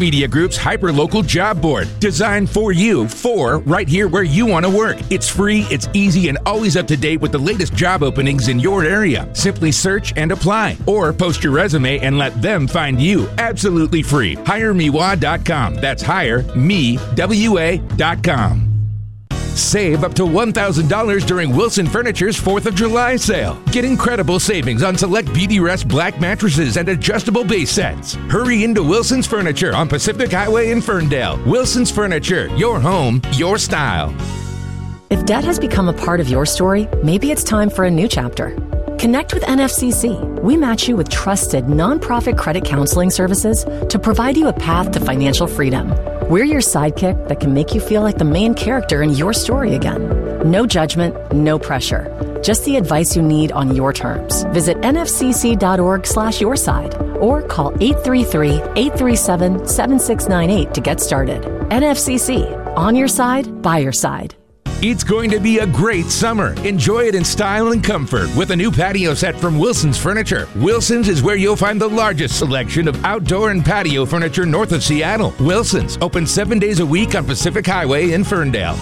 Media Group's hyperlocal job board, designed for you, for right here where you want to work. It's free, it's easy, and always up to date with the latest job openings in your area. Simply search and apply, or post your resume and let them find you absolutely free. HireMeWA.com. That's HireMeWA.com. Save up to $1,000 during Wilson Furniture's 4th of July sale. Get incredible savings on select Beautyrest black mattresses and adjustable base sets. Hurry into Wilson's Furniture on Pacific Highway in Ferndale. Wilson's Furniture, your home, your style. If debt has become a part of your story, maybe it's time for a new chapter. Connect with NFCC. We match you with trusted nonprofit credit counseling services to provide you a path to financial freedom. We're your sidekick that can make you feel like the main character in your story again. No judgment, no pressure. Just the advice you need on your terms. Visit nfcc.org/yourside or call 833-837-7698 to get started. NFCC, on your side, by your side. It's going to be a great summer. Enjoy it in style and comfort with a new patio set from Wilson's Furniture. Wilson's is where you'll find the largest selection of outdoor and patio furniture north of Seattle. Wilson's, open 7 days a week on Pacific Highway in Ferndale.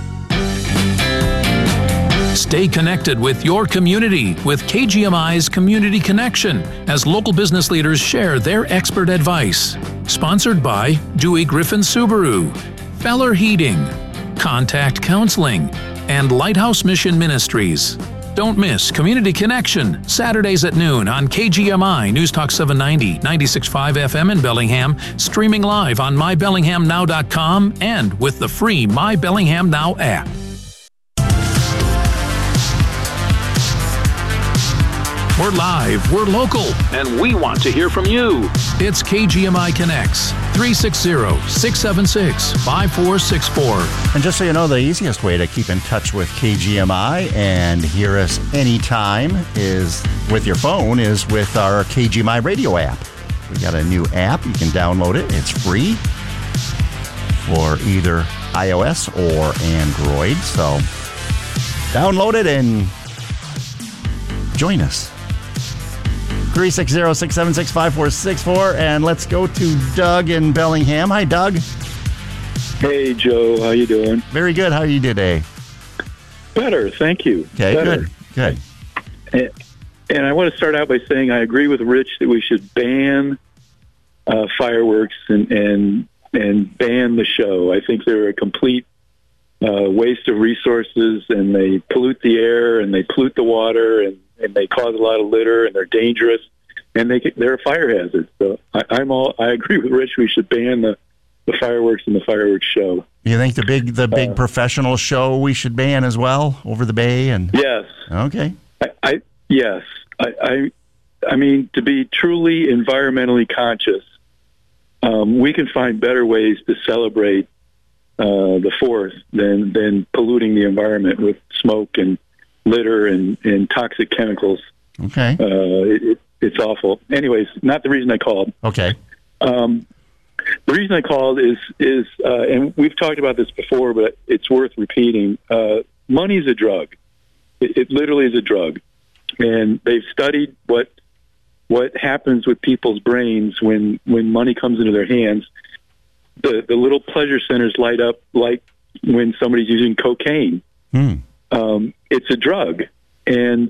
Stay connected with your community with KGMI's Community Connection as local business leaders share their expert advice. Sponsored by Dewey Griffin Subaru, Feller Heating, Contact Counseling, and Lighthouse Mission Ministries. Don't miss Community Connection, Saturdays at noon on KGMI News Talk 790, 96.5 FM in Bellingham, streaming live on mybellinghamnow.com and with the free My Bellingham Now app. We're live, we're local, and we want to hear from you. It's KGMI Connects, 360-676-5464. And just so you know, the easiest way to keep in touch with KGMI and hear us anytime is with your phone is with our KGMI radio app. We got a new app. You can download it. It's free for either iOS or Android. So download it and join us. 360-676-5464, and let's go to Doug in Bellingham. Hi, Doug. Hey, Joe. How you doing? Very good. How are you today? Better, thank you. Okay, Better. Good. And I want to start out by saying I agree with Rich that we should ban fireworks and ban the show. I think they're a complete waste of resources, and they pollute the air, and they pollute the water, and they cause a lot of litter, and they're dangerous, and they're a fire hazard. So I agree with Rich. We should ban the fireworks and the fireworks show. You think the big professional show we should ban as well over the bay? And yes, okay, yes. I mean, to be truly environmentally conscious, we can find better ways to celebrate the 4th than polluting the environment with smoke and litter and toxic chemicals. Okay. It's awful. Anyways, not the reason I called. Okay. The reason I called is and we've talked about this before, but it's worth repeating. Money is a drug. It literally is a drug. And they've studied what happens with people's brains when money comes into their hands. The little pleasure centers light up like when somebody's using cocaine. It's a drug. And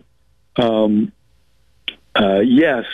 yes,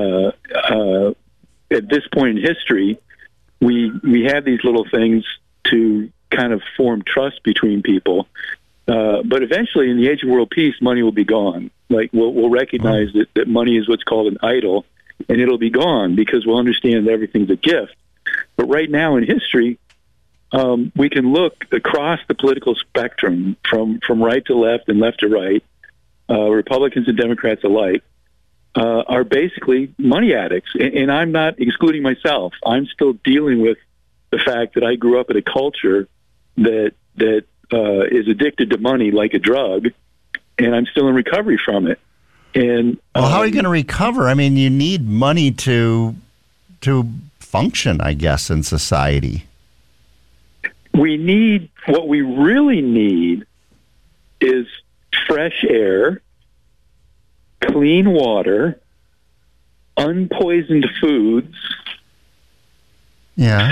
at this point in history, we had these little things to kind of form trust between people. But eventually, in the age of world peace, money will be gone. Like we'll recognize that money is what's called an idol, and it'll be gone because we'll understand that everything's a gift. But right now in history, we can look across the political spectrum from right to left and left to right. Republicans and Democrats alike are basically money addicts, and I'm not excluding myself. I'm still dealing with the fact that I grew up in a culture that is addicted to money like a drug, and I'm still in recovery from it. And well, how are you going to recover? I mean, you need money to function, I guess, in society. What we really need is fresh air, clean water, unpoisoned foods,